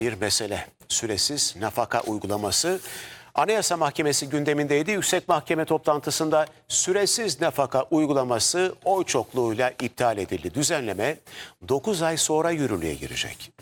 Bir mesele, süresiz nafaka uygulaması. Anayasa Mahkemesi gündemindeydi. Yüksek Mahkeme toplantısında süresiz nafaka uygulaması oy çokluğuyla iptal edildi. Düzenleme 9 ay sonra yürürlüğe girecek.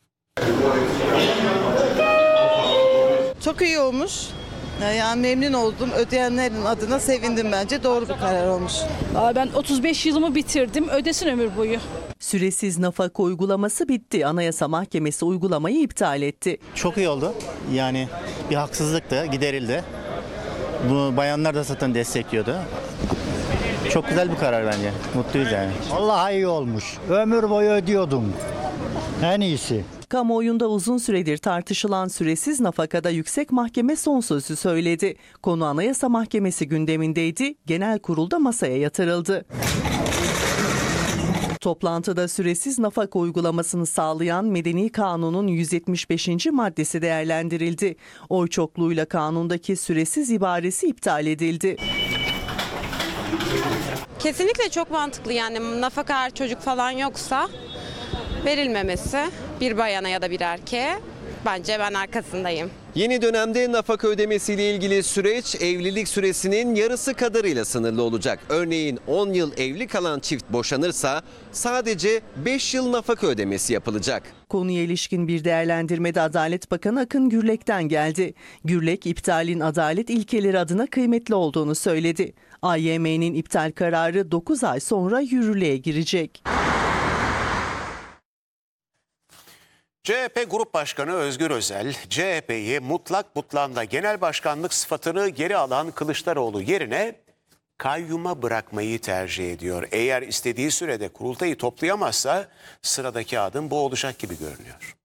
Çok iyi olmuş. Yani memnun oldum. Ödeyenlerin adına sevindim bence. Doğru bir karar olmuş. Ben 35 yılımı bitirdim. Ödesin ömür boyu. Süresiz nafaka uygulaması bitti. Anayasa Mahkemesi uygulamayı iptal etti. Çok iyi oldu. Yani bir haksızlıktı, giderildi. Bu bayanlar da zaten destekliyordu. Çok güzel bir karar bence. Mutluyuz yani. Vallahi iyi olmuş. Ömür boyu ödüyordum. En iyisi. Kamuoyunda uzun süredir tartışılan süresiz nafakada Yüksek Mahkeme son sözü söyledi. Konu Anayasa Mahkemesi gündemindeydi. Genel kurulda masaya yatırıldı. Toplantıda süresiz nafaka uygulamasını sağlayan Medeni Kanun'un 175. maddesi değerlendirildi. Oy çokluğuyla kanundaki süresiz ibaresi iptal edildi. Kesinlikle çok mantıklı, yani nafaka eğer çocuk falan yoksa verilmemesi bir bayana ya da bir erkeğe, bence ben arkasındayım. Yeni dönemde nafaka ödemesiyle ilgili süreç evlilik süresinin yarısı kadarıyla sınırlı olacak. Örneğin 10 yıl evli kalan çift boşanırsa sadece 5 yıl nafaka ödemesi yapılacak. Konuya ilişkin bir değerlendirmede Adalet Bakanı Akın Gürlek'ten geldi. Gürlek iptalin adalet ilkeleri adına kıymetli olduğunu söyledi. AYM'nin iptal kararı 9 ay sonra yürürlüğe girecek. CHP Grup Başkanı Özgür Özel, CHP'yi mutlak butlanda genel başkanlık sıfatını geri alan Kılıçdaroğlu yerine kayyuma bırakmayı tercih ediyor. Eğer istediği sürede kurultayı toplayamazsa sıradaki adım bu olacak gibi görünüyor.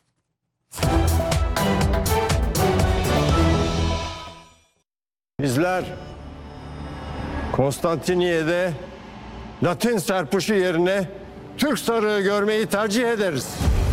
Bizler Konstantiniyye'de Latin serpuşu yerine Türk sarığı görmeyi tercih ederiz.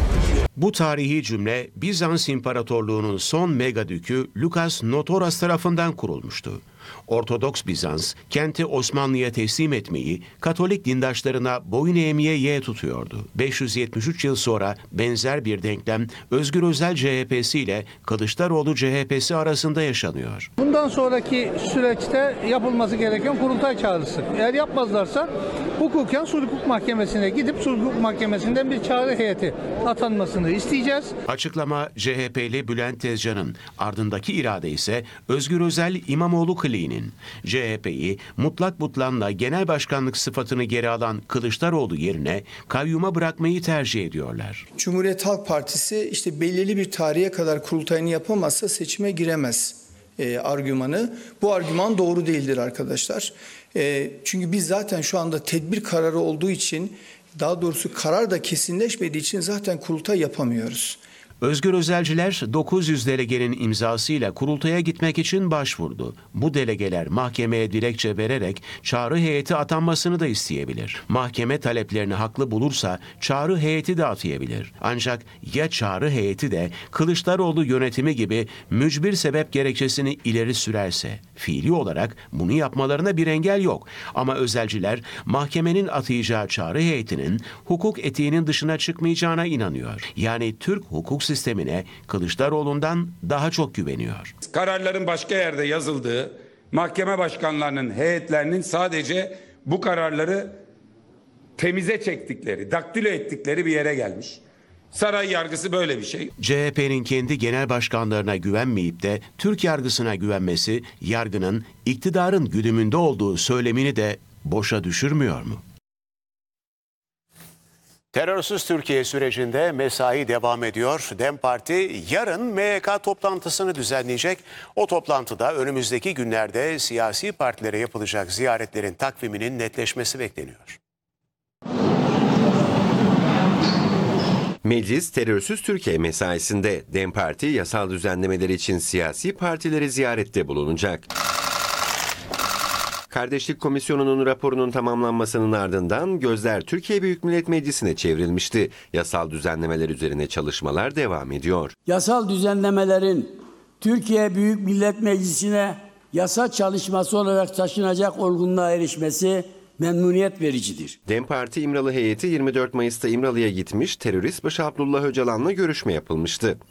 Bu tarihi cümle Bizans İmparatorluğu'nun son megadükü Lukas Notoras tarafından kurulmuştu. Ortodoks Bizans, kenti Osmanlı'ya teslim etmeyi Katolik dindaşlarına boyun eğmeye yeğ tutuyordu. 573 yıl sonra benzer bir denklem Özgür Özel CHP'si ile Kılıçdaroğlu CHP'si arasında yaşanıyor. Bundan sonraki süreçte yapılması gereken kurultay çağrısı. Eğer yapmazlarsa hukuken Sulh Hukuk Mahkemesi'ne gidip Sulh Hukuk Mahkemesi'nden bir çağrı heyeti atanmasını isteyeceğiz. Açıklama CHP'li Bülent Tezcan'ın, ardındaki irade ise Özgür Özel İmamoğlu kliğinin. CHP'yi mutlak butlanla genel başkanlık sıfatını geri alan Kılıçdaroğlu yerine kayyuma bırakmayı tercih ediyorlar. Cumhuriyet Halk Partisi işte belirli bir tarihe kadar kurultayını yapamazsa seçime giremez argümanı. Bu argüman doğru değildir arkadaşlar. Çünkü biz zaten şu anda tedbir kararı olduğu için, daha doğrusu karar da kesinleşmediği için zaten kurultay yapamıyoruz. Özgür Özelciler 900 delegenin imzasıyla kurultaya gitmek için başvurdu. Bu delegeler mahkemeye dilekçe vererek çağrı heyeti atanmasını da isteyebilir. Mahkeme taleplerini haklı bulursa çağrı heyeti de atayabilir. Ancak ya çağrı heyeti de Kılıçdaroğlu yönetimi gibi mücbir sebep gerekçesini ileri sürerse? Fiili olarak bunu yapmalarına bir engel yok. Ama Özelciler mahkemenin atayacağı çağrı heyetinin hukuk etiğinin dışına çıkmayacağına inanıyor. Yani Türk hukuk sistemine Kılıçdaroğlu'ndan daha çok güveniyor. Kararların başka yerde yazıldığı, mahkeme başkanlarının heyetlerinin sadece bu kararları temize çektikleri, daktilo ettikleri bir yere gelmiş. Saray yargısı böyle bir şey. CHP'nin kendi genel başkanlarına güvenmeyip de Türk yargısına güvenmesi, yargının iktidarın güdümünde olduğu söylemini de boşa düşürmüyor mu? Terörsüz Türkiye sürecinde mesai devam ediyor. DEM Parti yarın MYK toplantısını düzenleyecek. O toplantıda önümüzdeki günlerde siyasi partilere yapılacak ziyaretlerin takviminin netleşmesi bekleniyor. Meclis terörsüz Türkiye mesaisinde DEM Parti yasal düzenlemeler için siyasi partileri ziyarette bulunacak. Kardeşlik Komisyonu'nun raporunun tamamlanmasının ardından gözler Türkiye Büyük Millet Meclisi'ne çevrilmişti. Yasal düzenlemeler üzerine çalışmalar devam ediyor. Yasal düzenlemelerin Türkiye Büyük Millet Meclisi'ne yasa çalışması olarak taşınacak olgunluğa erişmesi memnuniyet vericidir. DEM Parti İmralı heyeti 24 Mayıs'ta İmralı'ya gitmiş, terörist başı Abdullah Öcalan'la görüşme yapılmıştı.